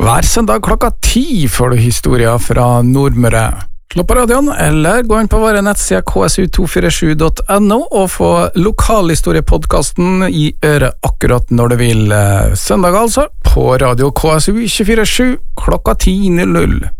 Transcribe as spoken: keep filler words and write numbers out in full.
Hver søndag klokka ti får du historier fra Nordmøre. Slå på radioen, eller gå inn på våre nettsider k s u to fire sju punktum n o og få lokalhistoriepodcasten i øret akkurat når du vil. Søndag altså, på radio K S U to fire sju klokka ti null null.